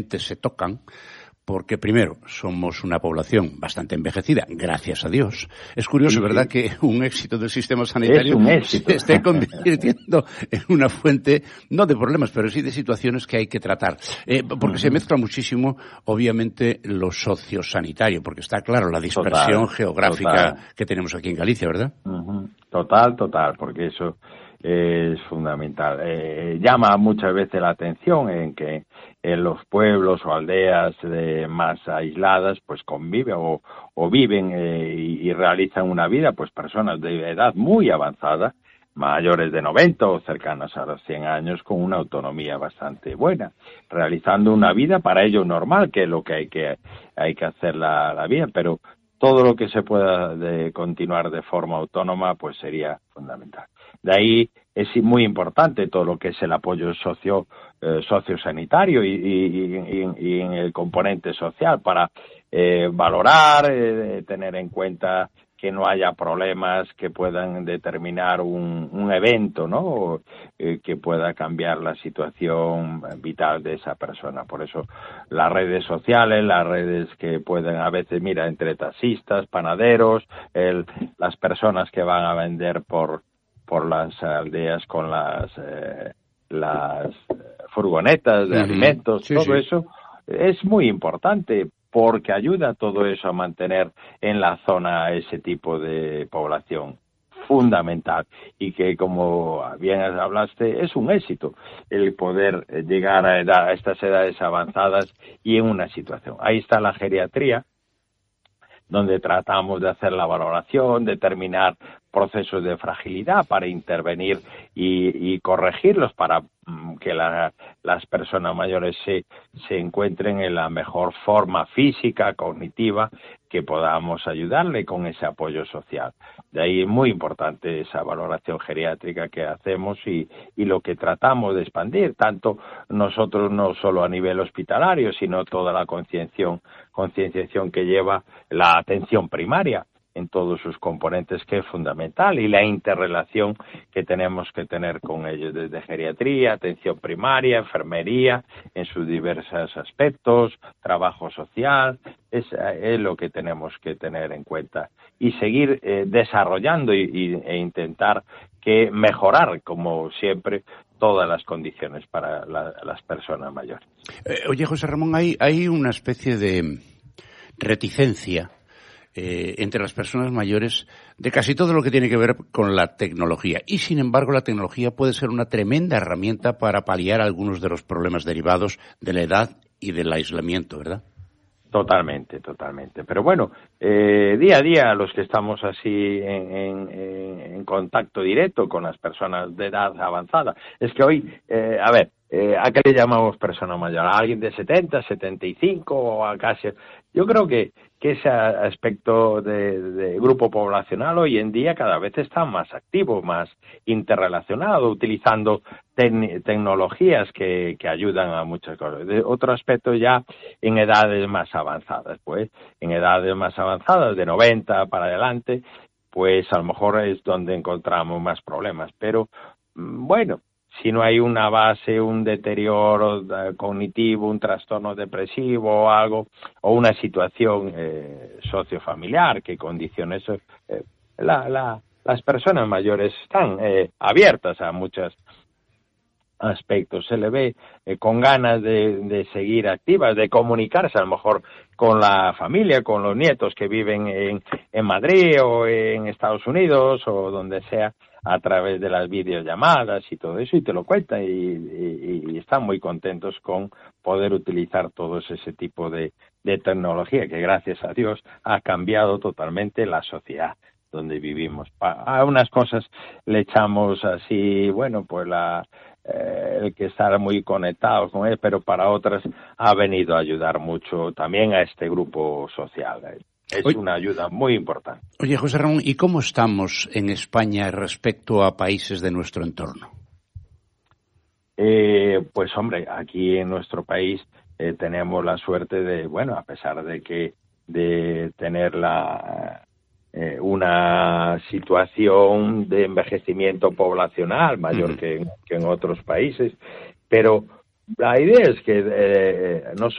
se tocan, porque primero somos una población bastante envejecida, gracias a Dios. Es curioso, sí, ¿verdad?, que un éxito del sistema sanitario se esté convirtiendo en una fuente, no de problemas, pero sí de situaciones que hay que tratar. Porque se mezcla muchísimo, obviamente, lo sociosanitario, porque está claro la dispersión geográfica que tenemos aquí en Galicia, ¿verdad? Total, porque eso es fundamental. Llama muchas veces la atención en que en los pueblos o aldeas más aisladas pues conviven o viven y realizan una vida pues personas de edad muy avanzada, mayores de 90 o cercanas a los 100 años, con una autonomía bastante buena, realizando una vida para ellos normal, que es lo que hay que hacer la vida, pero todo lo que se pueda continuar de forma autónoma pues sería fundamental. De ahí es muy importante todo lo que es el apoyo sociosanitario y en el componente social para valorar, tener en cuenta que no haya problemas que puedan determinar un evento, ¿no? Que pueda cambiar la situación vital de esa persona. Por eso las redes sociales, las redes que pueden a veces, mira, entre taxistas, panaderos, las personas que van a vender por las aldeas con las furgonetas de alimentos, todo eso es muy importante, porque ayuda todo eso a mantener en la zona ese tipo de población fundamental, y que, como bien hablaste, es un éxito el poder llegar a estas edades avanzadas y en una situación. Ahí está la geriatría, donde tratamos de hacer la valoración, determinar procesos de fragilidad para intervenir y corregirlos para que las personas mayores se encuentren en la mejor forma física, cognitiva, que podamos ayudarle con ese apoyo social. De ahí es muy importante esa valoración geriátrica que hacemos y lo que tratamos de expandir, tanto nosotros no solo a nivel hospitalario, sino toda la concienciación que lleva la atención primaria en todos sus componentes, que es fundamental, y la interrelación que tenemos que tener con ellos, desde geriatría, atención primaria, enfermería, en sus diversos aspectos, trabajo social, es lo que tenemos que tener en cuenta y seguir desarrollando e intentar que mejorar, como siempre, todas las condiciones para las personas mayores. Oye, José Ramón, hay una especie de reticencia entre las personas mayores de casi todo lo que tiene que ver con la tecnología. Y, sin embargo, la tecnología puede ser una tremenda herramienta para paliar algunos de los problemas derivados de la edad y del aislamiento, ¿verdad? Totalmente. Pero bueno, día a día los que estamos así en contacto directo con las personas de edad avanzada, es que hoy, ¿a qué le llamamos persona mayor? ¿A alguien de 70, 75 o a casi? Yo creo que ese aspecto de grupo poblacional hoy en día cada vez está más activo, más interrelacionado, utilizando tecnologías que ayudan a muchas cosas. Otro aspecto ya en edades más avanzadas, pues en edades más avanzadas, de 90 para adelante, pues a lo mejor es donde encontramos más problemas. Pero bueno, si no hay una base, un deterioro cognitivo, un trastorno depresivo o algo, o una situación sociofamiliar que condicione eso, las personas mayores están abiertas a muchos aspectos. Se le ve con ganas de seguir activas, de comunicarse a lo mejor con la familia, con los nietos que viven en Madrid o en Estados Unidos o donde sea, a través de las videollamadas y todo eso, y te lo cuentan y están muy contentos con poder utilizar todo ese tipo de tecnología que, gracias a Dios, ha cambiado totalmente la sociedad donde vivimos. A unas cosas le echamos así, bueno, pues el que estar muy conectados con él, pero para otras ha venido a ayudar mucho también a este grupo social. Es una ayuda muy importante. Oye, José Ramón, ¿y cómo estamos en España respecto a países de nuestro entorno? Pues hombre, aquí en nuestro país tenemos la suerte de, bueno, a pesar de tener una situación de envejecimiento poblacional mayor que en otros países, pero la idea es que no